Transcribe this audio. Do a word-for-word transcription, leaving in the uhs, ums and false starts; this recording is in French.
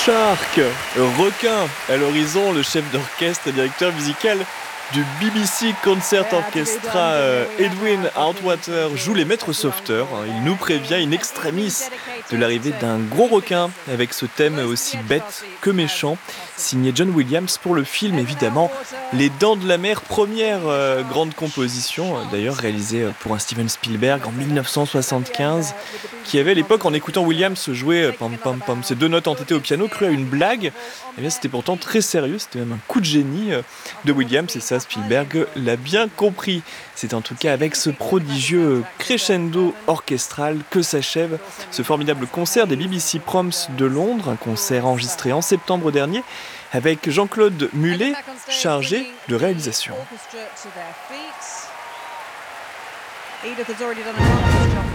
Shark, requin, à l'horizon, le chef d'orchestre et directeur musical du B B C Concert Orchestra, euh, Edwin Outwater, joue les maîtres sauveteurs. Il nous prévient in extremis de l'arrivée d'un gros requin, avec ce thème aussi bête que méchant, signé John Williams pour le film, évidemment, Les Dents de la Mer, première euh, grande composition, d'ailleurs réalisée pour un Steven Spielberg en dix-neuf cent soixante-quinze, qui avait à l'époque, en écoutant Williams jouer pam pam pam, ces deux notes entêtées au piano, cru à une blague. Eh bien, c'était pourtant très sérieux, c'était même un coup de génie de Williams, et ça, Spielberg l'a bien compris. C'est en tout cas avec ce prodigieux crescendo orchestral que s'achève ce formidable concert des B B C Proms de Londres, un concert enregistré en septembre dernier avec Jean-Claude Mullet, chargé de réalisation. Edith has already done a marvelous job.